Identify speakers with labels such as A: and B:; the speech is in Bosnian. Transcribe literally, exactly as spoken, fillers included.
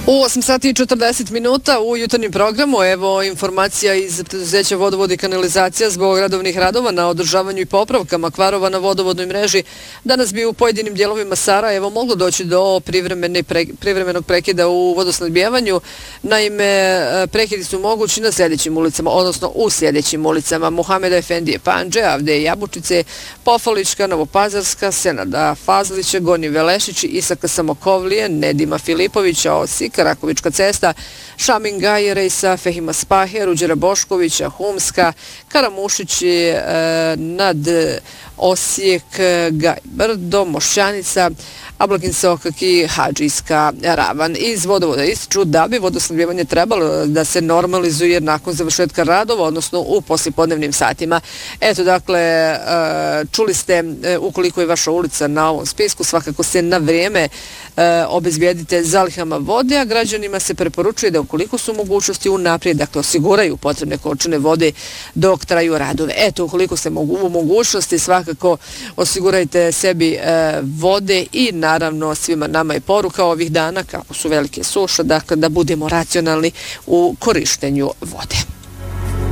A: U osam sati i četrdeset minuta u jutarnjem programu, evo informacija iz preduzeća Vodovod i kanalizacija zbog radovnih radova na održavanju i popravkama kvarova na vodovodnoj mreži. Danas bi u pojedinim dijelovima Sarajeva moglo doći do privremene pre, privremenog prekida u vodosnabdevanju. Naime, prekidi su mogući na sljedećim ulicama, odnosno u sljedećim ulicama: Muhameda Efendije Pandže, Avdeje Jabučice, Pofalička, Novopazarska, Senada Fazlića, Gornji Velešić, Isaka Samokovlije, Nedima Filipovića, Osik, Rakovička cesta, Šamin Gaje, Rejsa Fehima Spahe, Ruđera Boškovića, Humska, Karamušić, e, nad Osijek, Gaj Brdo, Mošćanica, Ablakin Sokak i Hadžijska Ravan. Iz Vodovoda ističu da bi vodosnabdjevanje trebalo da se normalizuje nakon završetka radova, odnosno u poslijepodnevnim satima. Eto, dakle, čuli ste, ukoliko je vaša ulica na ovom spisku, svakako se na vrijeme obezbijedite zalihama vode, a građanima se preporučuje da ukoliko su mogućnosti unaprijed, dakle, osiguraju potrebne količine vode dok traju radove. Eto, ukoliko ste u mogućnosti, svakako osigurajte sebi vode i naravno svima nama je poruka ovih dana, kako su velike suše, dakle, da budemo racionalni u korištenju vode.